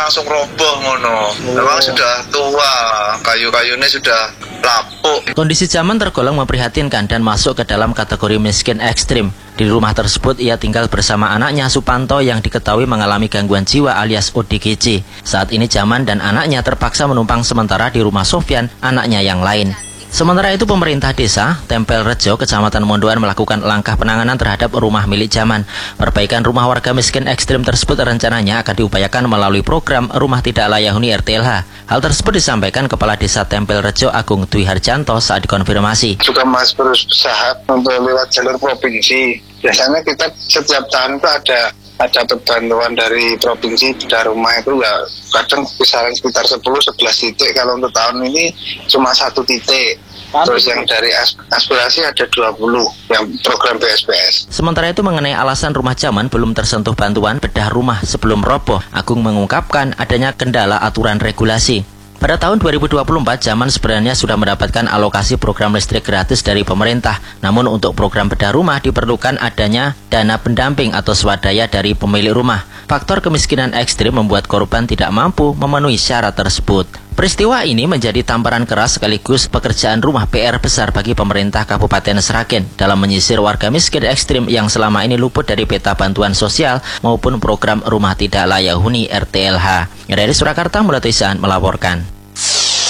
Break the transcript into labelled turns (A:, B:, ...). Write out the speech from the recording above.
A: langsung roboh ngono. Memang sudah tua, kayu-kayunya sudah lapuk.
B: Kondisi Jaman tergolong memprihatinkan dan masuk ke dalam kategori miskin ekstrim. Di rumah tersebut ia tinggal bersama anaknya Supanto yang diketahui mengalami gangguan jiwa alias ODGJ. Saat ini Jaman dan anaknya terpaksa menumpang sementara di rumah Sofyan, anaknya yang lain. Sementara itu pemerintah desa Tempel Rejo, Kecamatan Mondoan melakukan langkah penanganan terhadap rumah milik Jaman. Perbaikan rumah warga miskin ekstrim tersebut rencananya akan diupayakan melalui program Rumah Tidak Layak Huni RTLH. Hal tersebut disampaikan Kepala Desa Tempel Rejo Agung Dwi Harjanto saat dikonfirmasi.
A: Juga Mas berusaha untuk lewat jalur provinsi. Biasanya kita setiap tahun itu ada bantuan dari provinsi bedah rumah itu ya kadang kisaran sekitar 10-11 titik. Kalau untuk tahun ini cuma 1 titik. Terus yang dari aspirasi ada 20 yang program BSPS.
B: Sementara itu mengenai alasan rumah Jaman belum tersentuh bantuan bedah rumah sebelum roboh, Agung mengungkapkan adanya kendala aturan regulasi. Pada tahun 2024, Jaman sebenarnya sudah mendapatkan alokasi program listrik gratis dari pemerintah. Namun untuk program bedah rumah diperlukan adanya dana pendamping atau swadaya dari pemilik rumah. Faktor kemiskinan ekstrim membuat korban tidak mampu memenuhi syarat tersebut. Peristiwa ini menjadi tamparan keras sekaligus pekerjaan rumah PR besar bagi pemerintah Kabupaten Sragen dalam menyisir warga miskin ekstrim yang selama ini luput dari peta bantuan sosial maupun program Rumah Tidak Layak Huni RTLH. Dari Surakarta, Mulatuisan melaporkan.